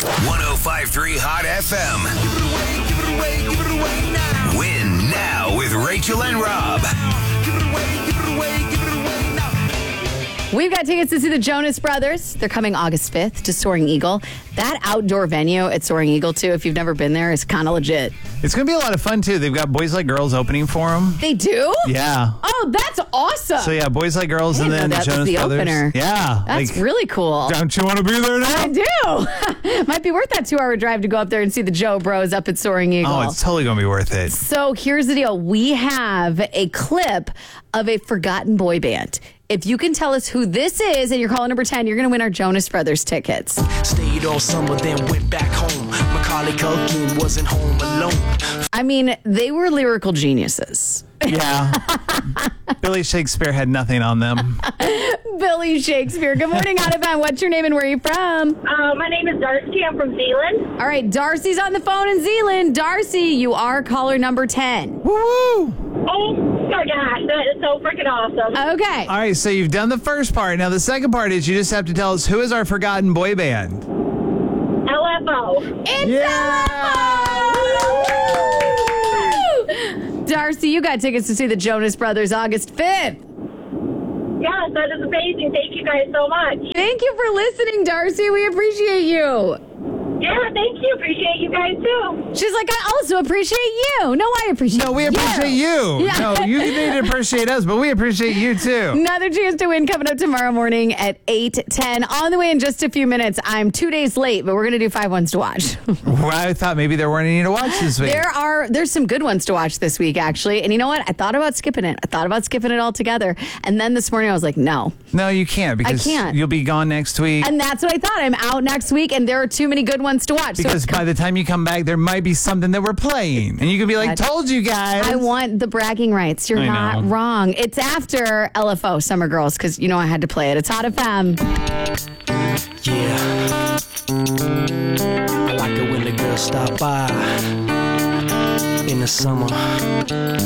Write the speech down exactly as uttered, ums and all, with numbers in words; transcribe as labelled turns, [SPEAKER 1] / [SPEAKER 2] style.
[SPEAKER 1] one oh five point three Hot F M. Give it away, give it away, give it away now. Win now with Rachel and Rob. Give it away, give it away, give it away now.
[SPEAKER 2] We've got tickets to see the Jonas Brothers. They're coming August fifth to Soaring Eagle. That outdoor venue at Soaring Eagle, too, if you've never been there, is kind of legit.
[SPEAKER 3] It's going to be a lot of fun, too. They've got Boys Like Girls opening for them.
[SPEAKER 2] They do?
[SPEAKER 3] Yeah.
[SPEAKER 2] Oh, that's awesome.
[SPEAKER 3] So, yeah, Boys Like Girls
[SPEAKER 2] I
[SPEAKER 3] and
[SPEAKER 2] didn't
[SPEAKER 3] then
[SPEAKER 2] know
[SPEAKER 3] the
[SPEAKER 2] that was
[SPEAKER 3] Jonas
[SPEAKER 2] the
[SPEAKER 3] Brothers.
[SPEAKER 2] opener.
[SPEAKER 3] Yeah.
[SPEAKER 2] That's
[SPEAKER 3] like,
[SPEAKER 2] really cool.
[SPEAKER 3] Don't you want to be there now?
[SPEAKER 2] I do. Might be worth that two-hour drive to go up there and see the Joe Bros up at Soaring Eagle.
[SPEAKER 3] Oh, it's totally going to be worth it.
[SPEAKER 2] So here's the deal. We have a clip of a forgotten boy band. If you can tell us who this is and you're calling number ten, you're going to win our Jonas Brothers tickets.
[SPEAKER 4] Stayed all summer, then went back home. Macaulay Culkin wasn't home alone.
[SPEAKER 2] I mean, they were lyrical geniuses.
[SPEAKER 3] Yeah. Billy Shakespeare had nothing on them.
[SPEAKER 2] Billy Shakespeare. Good morning, Hot F M. What's your name and where are you from?
[SPEAKER 5] Uh, my name is Darcy. I'm from Zealand.
[SPEAKER 2] All right, Darcy's on the phone in Zealand. Darcy, you are caller number ten.
[SPEAKER 3] Woo!
[SPEAKER 5] Oh my gosh, that is so freaking awesome.
[SPEAKER 2] Okay.
[SPEAKER 3] All right, so you've done the first part. Now, the second part is you just have to tell us who is our forgotten boy band.
[SPEAKER 5] L F O.
[SPEAKER 2] It's
[SPEAKER 3] Yeah!
[SPEAKER 2] Woo! Darcy, you got tickets to see the Jonas Brothers August fifth.
[SPEAKER 5] Yes, that is amazing. Thank you guys so much.
[SPEAKER 2] Thank you for listening, Darcy. We appreciate you.
[SPEAKER 5] Yeah, thank you. Appreciate you guys too.
[SPEAKER 2] She's like, I also appreciate you. No, I appreciate
[SPEAKER 3] No, we
[SPEAKER 2] you.
[SPEAKER 3] appreciate you.
[SPEAKER 2] Yeah.
[SPEAKER 3] No, you need to appreciate us, but we appreciate you, too.
[SPEAKER 2] Another chance to win coming up tomorrow morning at eight ten. On the way in just a few minutes. I'm two days late, but we're going to do five ones to watch.
[SPEAKER 3] Well, I thought maybe there weren't any to watch this week.
[SPEAKER 2] There are, there's some good ones to watch this week, actually. And you know what? I thought about skipping it. I thought about skipping it altogether. And then this morning I was like, no.
[SPEAKER 3] No, you can't because
[SPEAKER 2] can't.
[SPEAKER 3] you'll be gone next week.
[SPEAKER 2] And that's what I thought. I'm out next week and there are too many good ones to watch.
[SPEAKER 3] Because
[SPEAKER 2] so
[SPEAKER 3] by the time you come back, there might be something that we're playing. And you could be like,
[SPEAKER 2] God.
[SPEAKER 3] told you guys.
[SPEAKER 2] I want the bragging rights. You're
[SPEAKER 3] I
[SPEAKER 2] not
[SPEAKER 3] know.
[SPEAKER 2] wrong. It's after L F O, Summer Girls, because you know I had to play it. It's Hot F M.
[SPEAKER 4] Yeah. I like it when the girls stop by in the summer.